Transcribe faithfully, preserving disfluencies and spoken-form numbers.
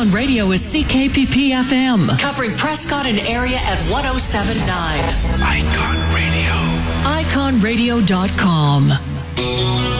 Icon Radio is C K P P F M, covering Prescott and area at one oh seven point nine. Icon Radio. icon radio dot com.